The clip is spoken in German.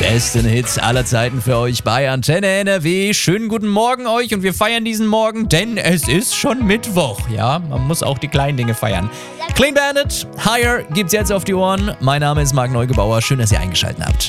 besten Hits aller Zeiten für euch bei Antenne NRW. Schönen guten Morgen euch und wir feiern diesen Morgen, denn es ist schon Mittwoch. Ja, man muss auch die kleinen Dinge feiern. Clean Bandit, Higher gibt's jetzt auf die Ohren. Mein Name ist Marc Neugebauer. Schön, dass ihr eingeschaltet habt.